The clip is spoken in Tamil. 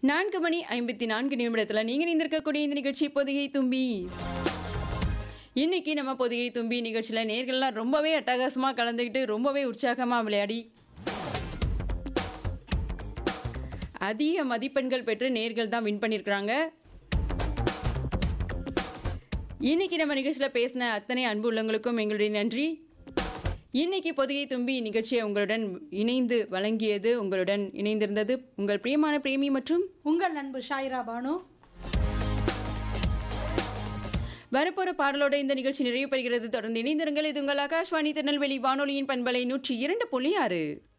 4 மணி 54 நிமிடத்துல நீங்க இணைந்திருக்கக்கூடிய இந்த நிகழ்ச்சி பொதிகை தும்பி. இன்னைக்கு நம்ம பொதிகை தும்பி நிகழ்ச்சியில நேர்கள்லாம் ரொம்பவே அட்டகாசமா கலந்துக்கிட்டு ரொம்பவே உற்சாகமா விளையாடி அதிக மதிப்பெண்கள் பெற்று நேர்கள் தான் வின் பண்ணியிருக்கிறாங்க. இன்னைக்கு நம்ம நிகழ்ச்சியில் பேசின அத்தனை அன்பு உள்ளங்களுக்கும் எங்களுடைய நன்றி. இன்னைக்கு பொதிகை தும்பி நிகழ்ச்சியை உங்களுடன் இணைந்து வழங்கியது, உங்களுடன் இணைந்திருந்தது உங்கள் பிரியமான பிரேமி மற்றும் உங்கள் அன்பு ஷாயிரா பானு. வரப்போற பாடலோட இந்த நிகழ்ச்சி நிறைவு பெறுகிறது. தொடர்ந்து இணைந்திருங்கள். இது உங்கள் ஆகாஷ்வாணி திருநெல்வேலி வானொலியின் பண்பலை 102.6.